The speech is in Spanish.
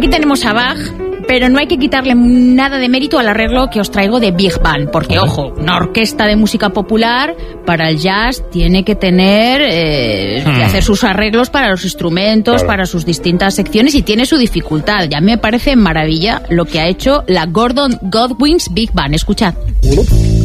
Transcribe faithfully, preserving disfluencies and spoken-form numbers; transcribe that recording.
aquí tenemos a Bach, pero no hay que quitarle nada de mérito al arreglo que os traigo de Big Band, porque, ojo, una orquesta de música popular para el jazz tiene que tener, eh, hmm. que hacer sus arreglos para los instrumentos, claro. para sus distintas secciones, y tiene su dificultad. Ya me parece maravilla lo que ha hecho la Gordon Goodwin's Big Band. Escuchad.